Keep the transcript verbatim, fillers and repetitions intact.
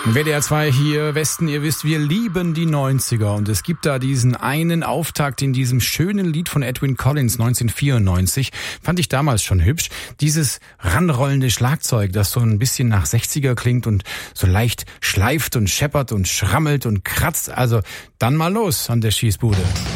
W D R zwei hier, Westen, ihr wisst, wir lieben die neunziger und es gibt da diesen einen Auftakt in diesem schönen Lied von Edwyn Collins neunzehnhundertvierundneunzig, fand ich damals schon hübsch. Dieses ranrollende Schlagzeug, das so ein bisschen nach sechziger klingt und so leicht schleift und scheppert und schrammelt und kratzt, also dann mal los an der Schießbude.